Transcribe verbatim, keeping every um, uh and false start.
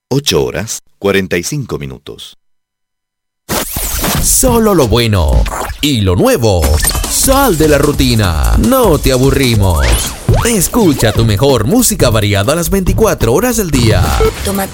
ocho horas, cuarenta y cinco minutos. Solo lo bueno y lo nuevo. Sal de la rutina. No te aburrimos. Escucha tu mejor música variada a las veinticuatro horas del día. Toma